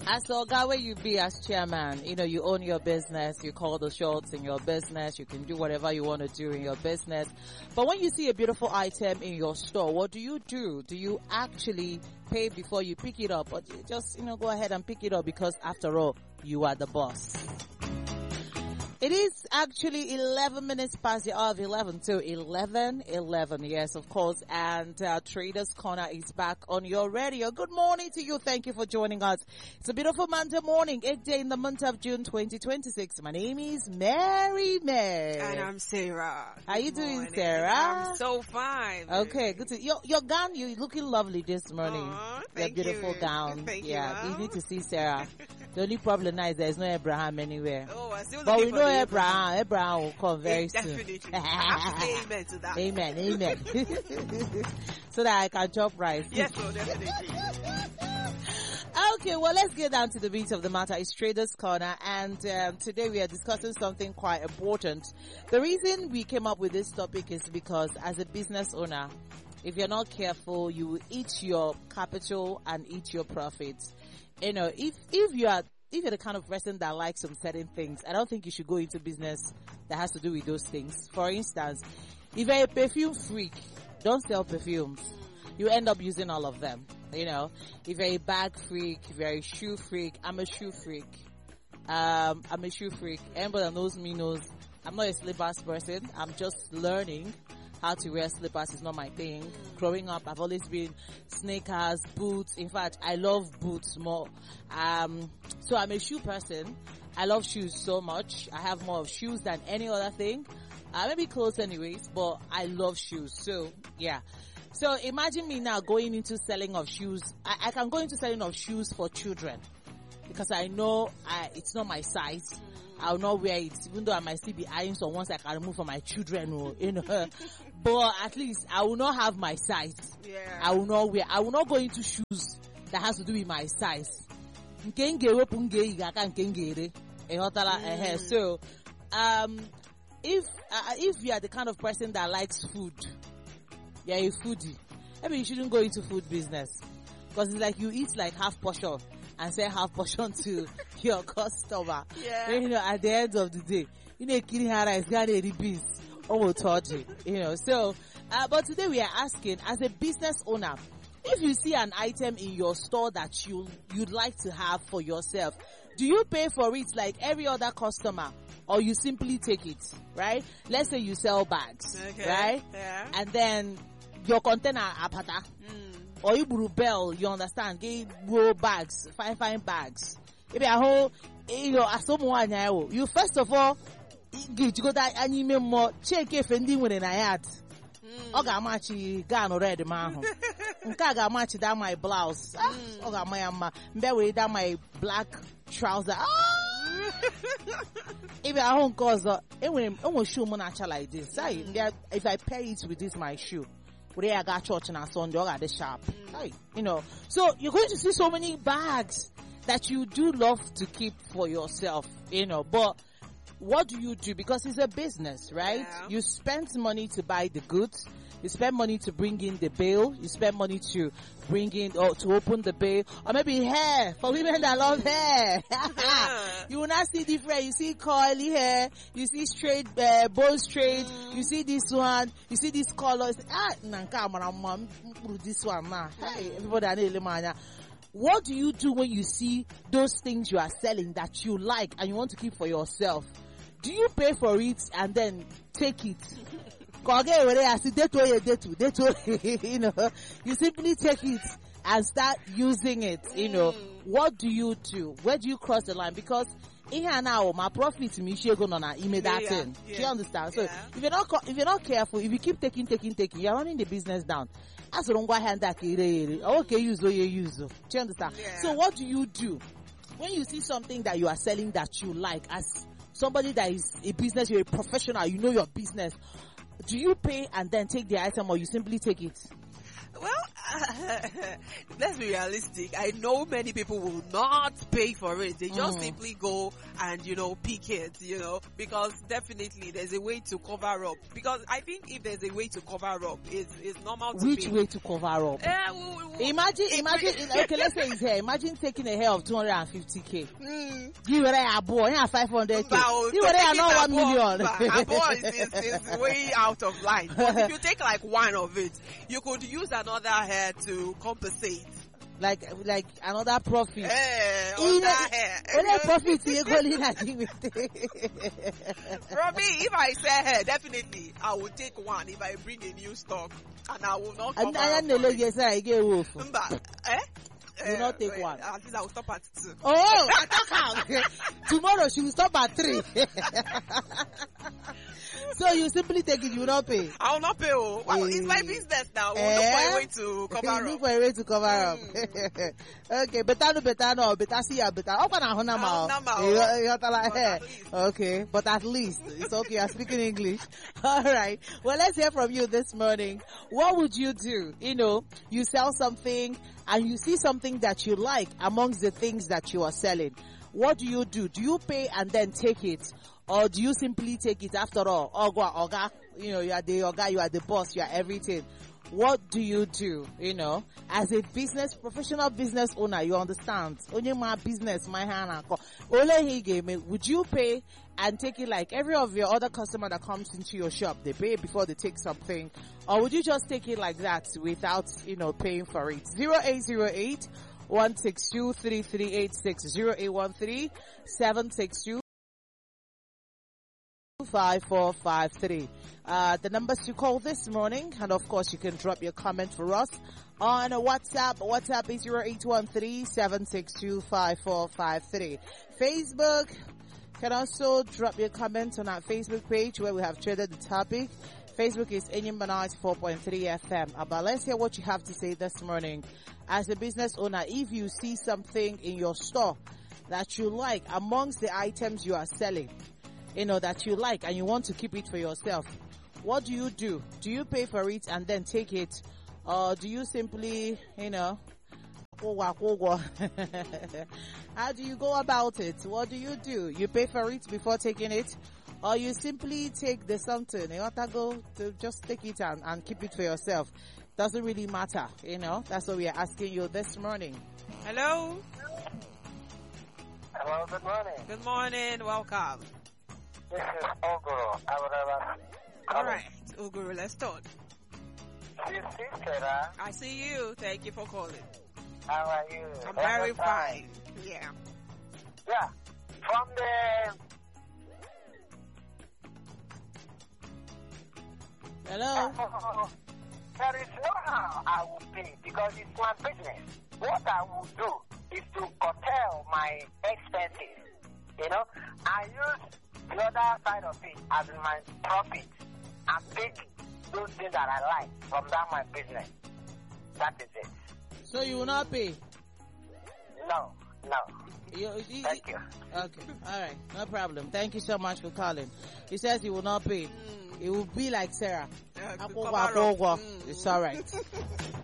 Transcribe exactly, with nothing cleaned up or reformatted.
As the guy where you be as chairman, you know, you own your business, you call the shots in your business, you can do whatever you want to do in your business. But when you see a beautiful item in your store, what do you do? Do you actually pay before you pick it up, or do you just, you know, go ahead and pick it up because after all, you are the boss? It is actually eleven minutes past the hour of eleven to eleven eleven. Yes, of course. And uh, Traders Corner is back on your radio. Good morning to you. Thank you for joining us. It's a beautiful Monday morning, eighth day in the month of June twenty twenty-six. My name is Mary May. And I'm Sarah. How you Good doing, morning. Sarah? I'm so fine. Okay, good to your your gown. You're looking lovely this morning. Aww, Your thank beautiful you. gown. Thank yeah, you, Mom. easy to see, Sarah. The only problem now is there's no Abraham anywhere. Oh, I still But looking we for know the Abraham. Abraham will come very Yeah, soon. definitely. I have to say amen to that. Amen, amen. So that I can chop rice. Yes, so definitely. Okay, well, let's get down to the beat of the matter. It's Traders Corner, and um, today we are discussing something quite important. The reason we came up with this topic is because as a business owner, if you're not careful, you will eat your capital and eat your profits. You know, if if you are if you're the kind of person that likes some certain things, I don't think you should go into business that has to do with those things. For instance, if you're a perfume freak, don't sell perfumes. You end up using all of them. You know, if you're a bag freak, if you're a shoe freak, I'm a shoe freak. Um, I'm a shoe freak. Anybody that knows me knows I'm not a slippers person. I'm just learning how to wear slippers. Is not my thing. Growing up, I've always been sneakers, boots. In fact, I love boots more. Um, so I'm a shoe person. I love shoes so much. I have more of shoes than any other thing. Uh, maybe clothes anyways, but I love shoes. So, yeah. So imagine me now going into selling of shoes. I, I can go into selling of shoes for children because I know I, it's not my size. I'll not wear it, even though I might still be eyeing some ones I can remove for my children, you know. But at least I will not have my size. Yeah. I will not wear. I will not go into shoes that has to do with my size. Mm. So, um, if uh, if you are the kind of person that likes food, you're a foodie, maybe you shouldn't go into food business because it's like you eat like half portion and sell half portion to your customer. Yeah. You know, at the end of the day, you know, killing her is gonna be beans. Oh, touch it. You know, so, uh, but today we are asking, as a business owner, if you see an item in your store that you you'd like to have for yourself, do you pay for it like every other customer, or you simply take it? Right? Let's say you sell bags, Okay. right? Yeah. And then your container apata, Mm. or you brew bell, you understand? Get roll bags, fine fine bags. If you whole, you know, as someone you first of all, you go that anime more check if ending with an ayat. Ọ ga-amachi gown red ma ahụ. Nke a ga-amachi that my blouse. Ah, ọ ga-ama ya mma. Mbe were that my black trouser. Ah! If I home cause enwere m enwe shoe m na-acha like this. Say, if I pair it with this my shoe, where I got church na Sunday, ọ ga-adị sharp. Hey, you know. So you're going to see so many bags that you do love to keep for yourself, you know, but what do you do? Because it's a business, right? Yeah. You spend money to buy the goods. You spend money to bring in the bill. You spend money to bring in or to open the bill. Or maybe hair for women that love hair. You will not see different. You see curly hair. You see straight, uh, bow straight. Mm. You see this one. You see this color. You say, ah, nanka mama, this one ma. Hey, everybody I need lemanya. What do you do when you see those things you are selling that you like and you want to keep for yourself? Do you pay for it and then take it? You know, you simply take it and start using it. You know, what do you do? Where do you cross the line? Because in here now, my profit me she go on email that Yeah, thing. yeah. Do you understand? So Yeah. if you're not co- if you're not careful, if you keep taking, taking, taking, you're running the business down. As long as hand that okay, use what you use. Do you understand? Yeah. So what do you do when you see something that you are selling that you like as somebody that is a business, you're a professional, you know your business? Do you pay and then take the item, or you simply take it? Well, let's be realistic. I know many people will not pay for it. They just Mm. simply go and, you know, pick it, you know, because definitely there's a way to cover up. Because I think if there's a way to cover up, it's, it's normal to Which pay. way to cover up? Eh, we- we- we- Imagine, if imagine, we- okay, let's say it's here. Imagine taking a hair of two hundred fifty k. Mm. You were a boy, yeah, five hundred k. Mba, You so were taking not one Abo- million. Mba, Abo is, is, is way out of line. But if you take like one of it, you could use another hair to compensate. like, like another profit. Eh, on Even- that hair. Only profit you go in at it. From me, if I sell hair, definitely I will take one if I bring a new stock, and I will not cover And I up know for it. you say I get wolf. Mba, eh? You Eh, not take wait, one. At least I will stop at two. Oh, I talk am. Tomorrow she will stop at three. So you simply take it, you will not pay. I will not pay. Oh. Well, it's my Eh. business now. We'll Eh? look for a way to You cover look up. for a way to cover up. Okay, better no better no better see ya better. Open a hona ma. Ahona ma, You oh. you got like But eh. at least. Okay, but at least it's okay. You're speaking English. All right. Well, let's hear from you this morning. What would you do? You know, you sell something and you see something that you like amongst the things that you are selling. What do you do? Do you pay and then take it? Or do you simply take it after all? Oga, oga, you know, you are the oga, you are the boss, you are everything. What do you do? You know, as a business, professional business owner, you understand. Only my business, my hand, only he gave me. Would you pay and take it like every of your other customer that comes into your shop? They pay before they take something, or would you just take it like that without, you know, paying for it? Zero eight zero eight one six two three three eight six zero eight one three seven six two. five four five three. Uh, the numbers to call this morning, and of course you can drop your comment for us on WhatsApp. WhatsApp is zero eight one three seven six two five four five three. Facebook, can also drop your comments on our Facebook page where we have traded the topic. Facebook is Enyimba four point three F M. But let's hear what you have to say this morning. As a business owner, if you see something in your store that you like amongst the items you are selling, you know, that you like and you want to keep it for yourself, what do you do? Do you pay for it and then take it? Or do you simply, you know, how do you go about it? What do you do? You pay for it before taking it? Or you simply take the something, you want to go to just take it and, and keep it for yourself? Doesn't really matter, you know. That's what we are asking you this morning. Hello. Hello, good morning. Good morning. Welcome. This is Oguro. Abraham. All right, Uguru, let's start. You see, Sarah? I see you. Thank you for calling. How are you? I'm very Every time. fine. Yeah. Yeah. From the... Hello? There is no how I will pay because it's my business. What I will do is to curtail my expenses. You know, I use the other side of it as my profit and pick those things that I like from that my business. That is it. So you will not pay? No, no. You, you, Thank you. Okay, all right, no problem. Thank you so much for calling. He says he will not pay. Mm. It will be like Sarah. Uh, to Akogwa, cover up. akogwa. Mm. It's all right.